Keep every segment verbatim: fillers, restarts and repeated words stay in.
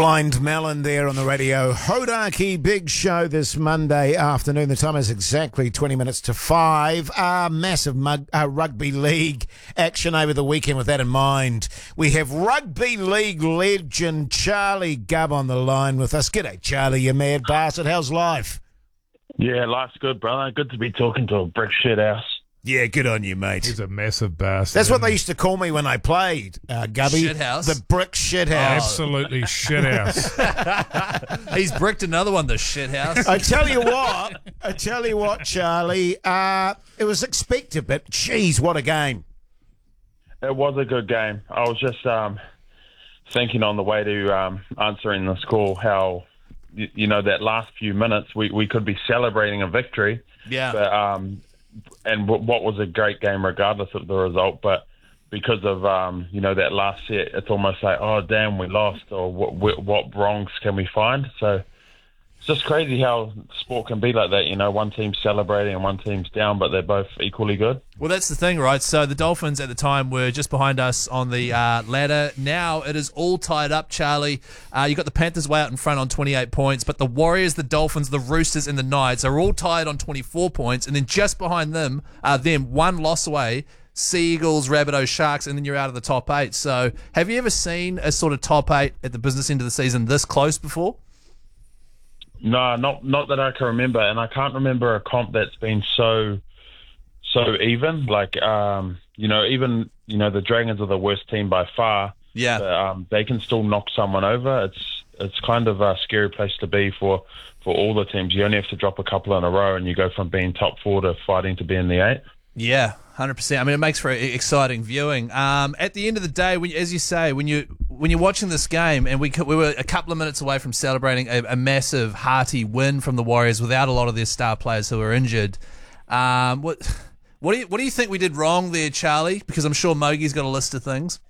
Blind Melon there on the radio. Hodaki Big Show this Monday afternoon. The time is exactly twenty minutes to five. Uh, massive mug, uh, rugby league action over the weekend. With that in mind, we have rugby league legend Charlie Gubb on the line with us. G'day, Charlie, you mad bastard. How's life? Yeah, life's good, brother. Good to be talking to a brick shit house. Yeah, good on you, mate. He's a massive bastard. That's what they used to call me when I played, uh, Gubby. Shithouse? The brick shithouse. Absolutely shit house. He's bricked another one, the shithouse. I tell you what, I tell you what, Charlie, uh, it was expected, but geez, what a game. It was a good game. I was just um, thinking on the way to um, answering this call how, you, you know, that last few minutes we, we could be celebrating a victory. Yeah. But, um, and w- what was a great game regardless of the result, but because of, um, you know, that last set, it's almost like, oh, damn, we lost, or what, what wrongs can we find? So it's just crazy how sport can be like that, you know, one team's celebrating and one team's down, but they're both equally good. Well, that's the thing, right? So the Dolphins at the time were just behind us on the uh, ladder. Now it is all tied up, Charlie. Uh, you got the Panthers way out in front on twenty-eight points, but the Warriors, the Dolphins, the Roosters, and the Knights are all tied on twenty-four points, and then just behind them are them one loss away. Seagulls, Rabbitohs, Sharks, and then you're out of the top eight. So have you ever seen a sort of top eight at the business end of the season this close before? No, not not that I can remember, and I can't remember a comp that's been so so even. Like, um, you know, even you know the Dragons are the worst team by far. Yeah, but, um, they can still knock someone over. It's it's kind of a scary place to be for for all the teams. You only have to drop a couple in a row, and you go from being top four to fighting to be in the eight. Yeah, one hundred percent. I mean, it makes for exciting viewing. Um, at the end of the day, when, as you say, when you when you're watching this game, and we we were a couple of minutes away from celebrating a, a massive, hearty win from the Warriors without a lot of their star players who were injured. Um, what what do you what do you think we did wrong there, Charlie? Because I'm sure Mogi's got a list of things.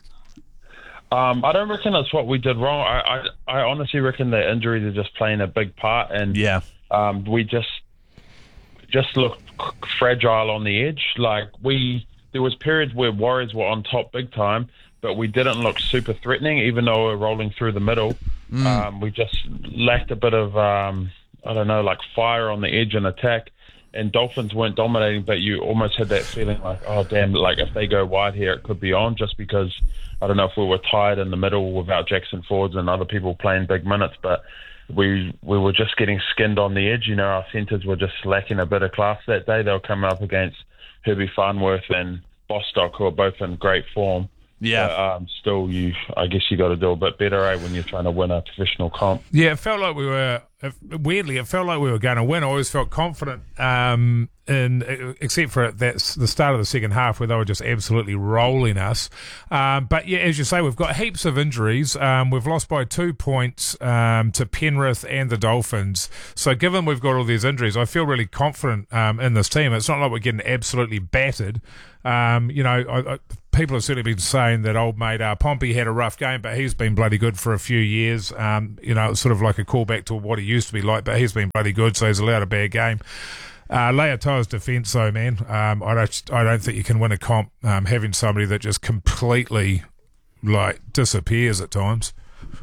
Um, I don't reckon that's what we did wrong. I, I I honestly reckon that injuries are just playing a big part, and yeah, um, we just just looked fragile on the edge. Like we, there was periods where Warriors were on top big time, but we didn't look super threatening, even though we were rolling through the middle. Mm. Um, we just lacked a bit of, um, I don't know, like fire on the edge and attack. And Dolphins weren't dominating, but you almost had that feeling like, oh, damn, like if they go wide here, it could be on, just because, I don't know if we were tired in the middle without Jackson Fords and other people playing big minutes, but we we were just getting skinned on the edge. You know, our centres were just lacking a bit of class that day. They were coming up against Herbie Farnworth and Bostock, who are both in great form. Yeah. But, um, still, you I guess you got to do a bit better, eh, when you're trying to win a professional comp. Yeah, it felt like we were, weirdly, it felt like we were going to win. I always felt confident, um, in, except for that's the start of the second half where they were just absolutely rolling us. Um, but yeah, as you say, we've got heaps of injuries. Um, we've lost by two points um, to Penrith and the Dolphins. So given we've got all these injuries, I feel really confident um, in this team. It's not like we're getting absolutely battered. Um, you know, I, I, people have certainly been saying that old mate uh, Pompey had a rough game, but he's been bloody good for a few years. Um, you know, it's sort of like a callback to what he used to be like, but he's been bloody good, so he's allowed a bad game. Uh, Leotoa's defence, though, man, um, I don't, I don't think you can win a comp um, having somebody that just completely like disappears at times.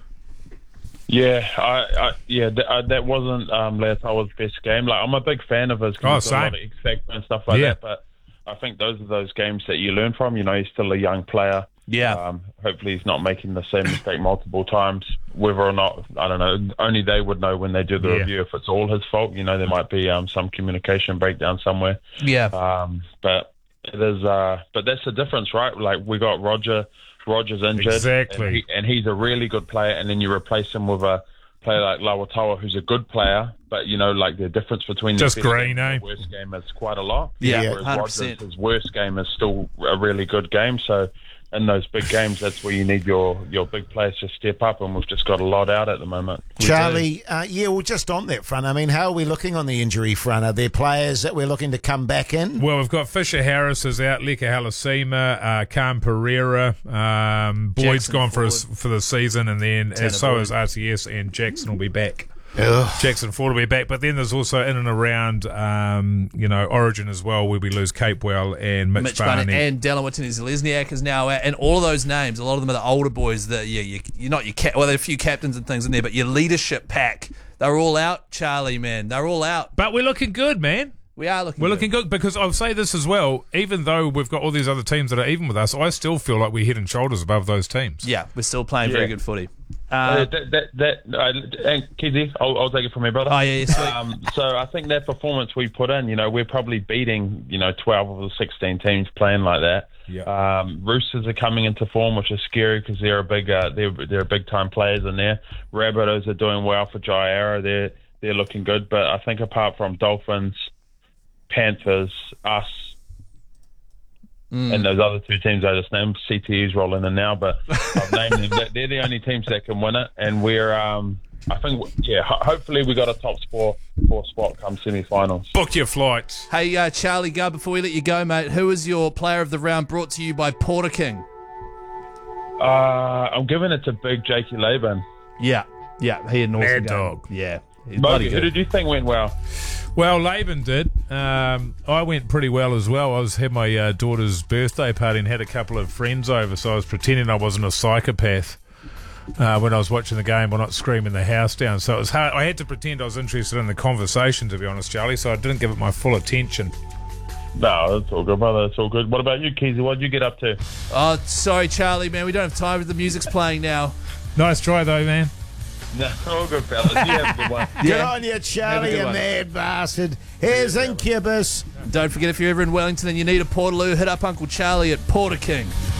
Yeah, I, I yeah, th- uh, that wasn't um, Leotoa's best game. Like, I'm a big fan of his, oh, he's got a lot of X factor and stuff like yeah. that, but I think those are those games that you learn from. You know, he's still a young player. Yeah. Um, hopefully he's not making the same mistake multiple times. Whether or not, I don't know. Only they would know when they do the yeah. review if it's all his fault. You know, there might be um, some communication breakdown somewhere. Yeah. Um, but it is. Uh, but that's the difference, right? Like, we got Roger. Roger's injured. Exactly. And, he, and he's a really good player. And then you replace him with a player like Leotoa, who's a good player. But, you know, like, the difference between just the green, eh? and the worst game is quite a lot. Yeah, Whereas one hundred percent. Rogers, his worst game is still a really good game. So in those big games, that's where you need your, your big players to step up, and we've just got a lot out at the moment. Charlie, uh, yeah, well, just on that front, I mean, how are we looking on the injury front? Are there players that we're looking to come back in? Well, we've got Fisher Harris is out, Leka Halasima, uh, Khan Pereira, um, Boyd's Jackson gone for Ford. his, for the season, and then Tanner uh, so Boyd. is R T S, and Jackson will be back. Ugh. Jackson Ford will be back, but then there's also in and around, um, you know, Origin as well, where we lose Capewell and Mitch, Mitch Barney. Barney and Dallin Watene-Zelezniak is now out, and all of those names, a lot of them are the older boys that yeah, you, you're not your cap. Well, there are a few captains and things in there, but your leadership pack, they're all out, Charlie, man. They're all out. But we're looking good, man. We are looking We're good. looking good because I'll say this as well. Even though we've got all these other teams that are even with us, I still feel like we're head and shoulders above those teams. Yeah, we're still playing very Yeah. good footy. Uh, Uh, that, that, that, uh, and Kizzy, I'll, I'll take it from me, brother. oh, yeah, yeah, sweet. Um, so I think that performance we put in, you know, we're probably beating, you know, twelve of the sixteen teams playing like that. Yeah. Um, Roosters are coming into form, which is scary because they're a big, uh, they're they're big time players in there. Rabbitohs are doing well for Jaiara. They're they're looking good, but I think apart from Dolphins, Panthers, us, Mm. and those other two teams I just named, C T U's rolling in now, but I've named them. They're the only teams that can win it, and we're, um, I think, yeah, ho- hopefully we got a top four, four spot come semi-finals. Book your flights. Hey, uh, Charlie Gubb, before we let you go, mate, who is your player of the round brought to you by Porter King? Uh, I'm giving it to Big Jakey Laban. Yeah, yeah, he had an awesome Mad game. dog. Yeah, he's bloody Mogi, who good. did you think went well? Well, Laban did. Um, I went pretty well as well. I was had my uh, daughter's birthday party and had a couple of friends over, so I was pretending I wasn't a psychopath uh, when I was watching the game while not screaming the house down. So it was hard. I had to pretend I was interested in the conversation, to be honest, Charlie, so I didn't give it my full attention. No, that's all good, brother. That's all good. What about you, Keezy? What did you get up to? Oh, sorry, Charlie, man, we don't have time. The music's playing now. Nice try, though, man. No, all good, fellas. You have a good one. Good Yeah. on you, Charlie, good you one. mad bastard. Here's Incubus. Don't forget, if you're ever in Wellington and you need a Portaloo, hit up Uncle Charlie at Porter King.